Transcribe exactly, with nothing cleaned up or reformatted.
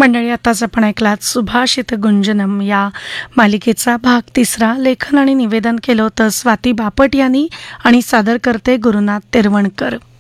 मंडळी, आताच आपण ऐकलात सुभाषित गुंजनम या मालिकेचा भाग तिसरा. लेखन आणि निवेदन केलं होतं स्वाती बापट यांनी आणि सादर करते गुरुनाथ तेरवणकर.